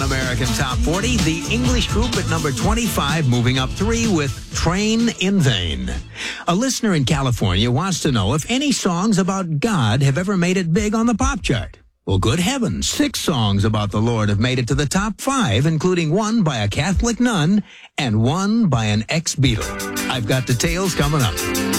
on American Top 40. The English group at number 25, moving up 3 with Train in Vain. A listener in California wants to know if any songs about God have ever made it big on the pop chart. Well, good heavens, 6 songs about the Lord have made it to the top 5, including one by a Catholic nun and one by an ex-Beatle. I've got details coming up.